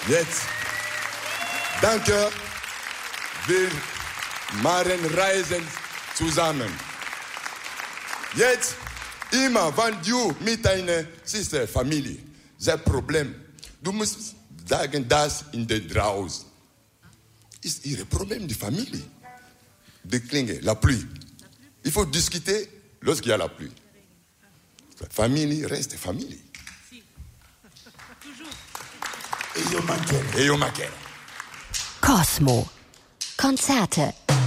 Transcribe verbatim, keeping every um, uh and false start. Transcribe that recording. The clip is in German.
Jetzt, danke, wir machen Reisen zusammen. Jetzt, immer, wenn du mit deiner Schwester, Familie, das Problem, du musst sagen, das in der draußen ist ihr Problem, die Familie. Die Klinge, la pluie. Il faut discuter lorsqu'il y a la pluie. Famille reste famille. E io mancherò. E io mancherò. Cosmo. Konzerte.